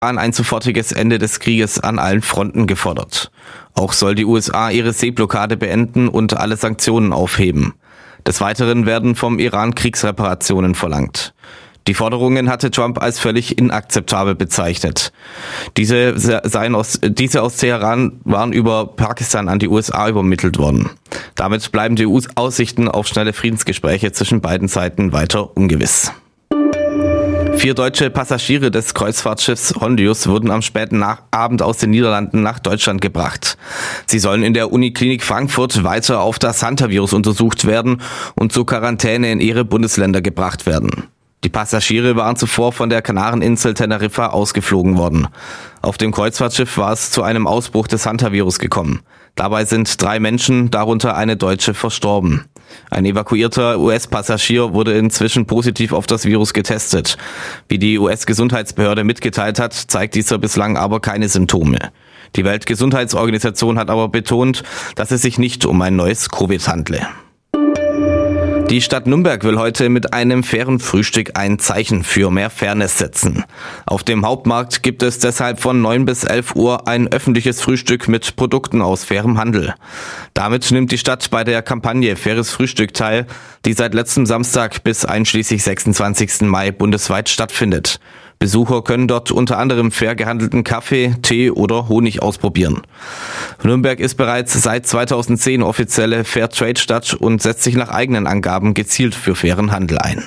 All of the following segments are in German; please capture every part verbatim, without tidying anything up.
ein sofortiges Ende des Krieges an allen Fronten gefordert. Auch soll die U S A ihre Seeblockade beenden und alle Sanktionen aufheben. Des Weiteren werden vom Iran Kriegsreparationen verlangt. Die Forderungen hatte Trump als völlig inakzeptabel bezeichnet. Diese, seien aus, diese aus Teheran waren über Pakistan an die U S A übermittelt worden. Damit bleiben die Aussichten auf schnelle Friedensgespräche zwischen beiden Seiten weiter ungewiss. Vier deutsche Passagiere des Kreuzfahrtschiffs Hondius wurden am späten Abend aus den Niederlanden nach Deutschland gebracht. Sie sollen in der Uniklinik Frankfurt weiter auf das Hantavirus untersucht werden und zur Quarantäne in ihre Bundesländer gebracht werden. Die Passagiere waren zuvor von der Kanareninsel Teneriffa ausgeflogen worden. Auf dem Kreuzfahrtschiff war es zu einem Ausbruch des Hantavirus gekommen. Dabei sind drei Menschen, darunter eine Deutsche, verstorben. Ein evakuierter U S-Passagier wurde inzwischen positiv auf das Virus getestet. Wie die U S-Gesundheitsbehörde mitgeteilt hat, zeigt dieser bislang aber keine Symptome. Die Weltgesundheitsorganisation hat aber betont, dass es sich nicht um ein neues Covid handle. Die Stadt Nürnberg will heute mit einem fairen Frühstück ein Zeichen für mehr Fairness setzen. Auf dem Hauptmarkt gibt es deshalb von neun bis elf Uhr ein öffentliches Frühstück mit Produkten aus fairem Handel. Damit nimmt die Stadt bei der Kampagne Faires Frühstück teil, die seit letztem Samstag bis einschließlich sechsundzwanzigsten Mai bundesweit stattfindet. Besucher können dort unter anderem fair gehandelten Kaffee, Tee oder Honig ausprobieren. Nürnberg ist bereits seit zweitausendzehn offizielle Fairtrade-Stadt und setzt sich nach eigenen Angaben gezielt für fairen Handel ein.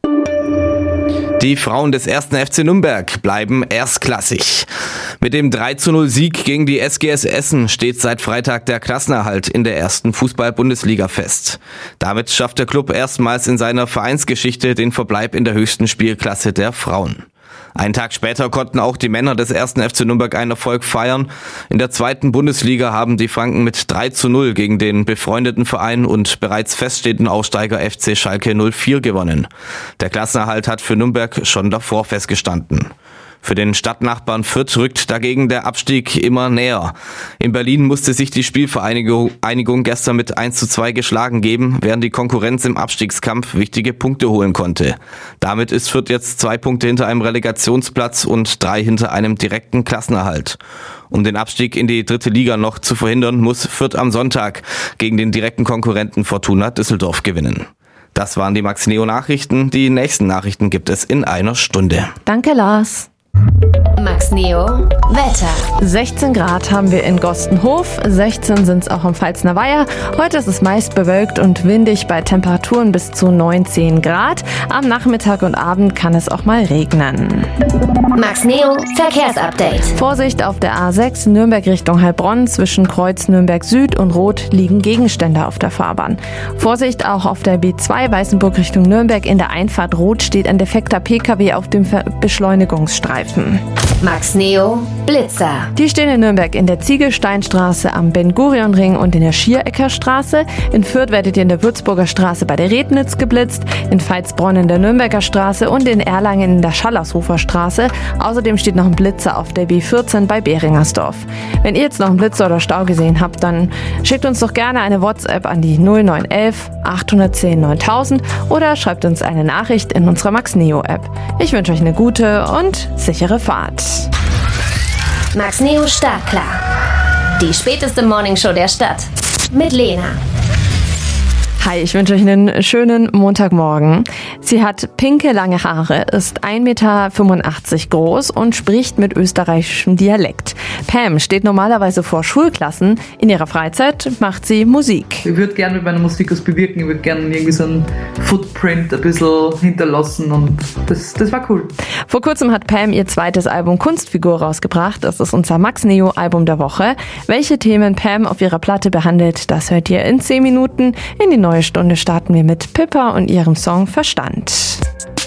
Die Frauen des ersten F C Nürnberg bleiben erstklassig. Mit dem drei zu null Sieg gegen die S G S Essen steht seit Freitag der Klassenerhalt in der ersten Fußball-Bundesliga fest. Damit schafft der Klub erstmals in seiner Vereinsgeschichte den Verbleib in der höchsten Spielklasse der Frauen. Einen Tag später konnten auch die Männer des ersten F C Nürnberg einen Erfolg feiern. In der zweiten Bundesliga haben die Franken mit drei zu null gegen den befreundeten Verein und bereits feststehenden Aufsteiger F C Schalke null vier gewonnen. Der Klassenerhalt hat für Nürnberg schon davor festgestanden. Für den Stadtnachbarn Fürth rückt dagegen der Abstieg immer näher. In Berlin musste sich die Spielvereinigung Einigung gestern mit eins zu zwei geschlagen geben, während die Konkurrenz im Abstiegskampf wichtige Punkte holen konnte. Damit ist Fürth jetzt zwei Punkte hinter einem Relegationsplatz und drei hinter einem direkten Klassenerhalt. Um den Abstieg in die dritte Liga noch zu verhindern, muss Fürth am Sonntag gegen den direkten Konkurrenten Fortuna Düsseldorf gewinnen. Das waren die Max Neo Nachrichten. Die nächsten Nachrichten gibt es in einer Stunde. Danke, Lars. Max Neo Wetter. sechzehn Grad haben wir in Gostenhof, sechzehn sind es auch am Pfalzner Weiher. Heute ist es meist bewölkt und windig bei Temperaturen bis zu neunzehn Grad. Am Nachmittag und Abend kann es auch mal regnen. Max Neo Verkehrsupdate. Vorsicht auf der A sechs Nürnberg Richtung Heilbronn. Zwischen Kreuz Nürnberg Süd und Rot liegen Gegenstände auf der Fahrbahn. Vorsicht auch auf der B zwei Weißenburg Richtung Nürnberg. In der Einfahrt Rot steht ein defekter P K W auf dem Beschleunigungsstreifen. Max Neo Blitzer. Die stehen in Nürnberg in der Ziegelsteinstraße am Ben-Gurion-Ring und in der Schierecker Straße. In Fürth werdet ihr in der Würzburger Straße bei der Rednitz geblitzt, in Veitsbronn in der Nürnberger Straße und in Erlangen in der Schallershofer Straße. Außerdem steht noch ein Blitzer auf der B vierzehn bei Beringersdorf. Wenn ihr jetzt noch einen Blitzer oder Stau gesehen habt, dann schickt uns doch gerne eine WhatsApp an die null neun elf achthundertzehn neuntausend oder schreibt uns eine Nachricht in unserer Max Neo App. Ich wünsche euch eine gute und sichere Fahrt. Max Neo Startklar. Die späteste Morningshow der Stadt. Mit Lena. Hi, ich wünsche euch einen schönen Montagmorgen. Sie hat pinke, lange Haare, ist ein Meter fünfundachtzig groß und spricht mit österreichischem Dialekt. Pam steht normalerweise vor Schulklassen. In ihrer Freizeit macht sie Musik. Ich würde gerne mit meiner Musik was bewirken. Ich würde gerne irgendwie so einen Footprint ein bisschen hinterlassen und das, das war cool. Vor kurzem hat Pam ihr zweites Album Kunstfigur rausgebracht. Das ist unser Max Neo Album der Woche. Welche Themen Pam auf ihrer Platte behandelt, das hört ihr in zehn Minuten. In die neue Stunde starten wir mit Pippa und ihrem Song Verstand.